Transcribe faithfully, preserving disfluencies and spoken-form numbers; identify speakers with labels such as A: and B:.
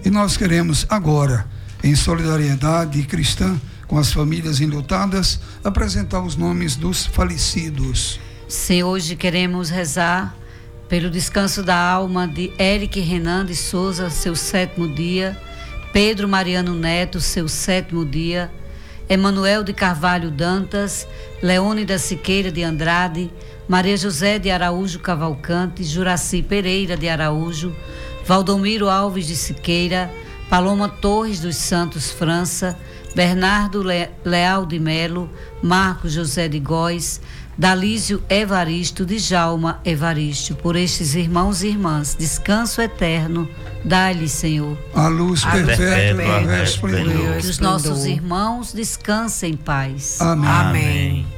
A: E nós queremos agora, em solidariedade cristã com as famílias enlutadas, apresentar os nomes dos falecidos.
B: Sim, hoje queremos rezar pelo descanso da alma de Eric Renan de Souza, seu sétimo dia, Pedro Mariano Neto, seu sétimo dia, Emanuel de Carvalho Dantas, Leônida Siqueira de Andrade, Maria José de Araújo Cavalcante, Juraci Pereira de Araújo, Valdomiro Alves de Siqueira, Paloma Torres dos Santos França, Bernardo Le- Leal de Melo, Marcos José de Góes, Dalísio Evaristo de Jalma Evaristo. Por estes irmãos e irmãs, descanso eterno, dá-lhe, Senhor.
A: A luz perpétua resplendor.
B: Que os nossos irmãos descansem em paz.
A: Amém.
C: Amém.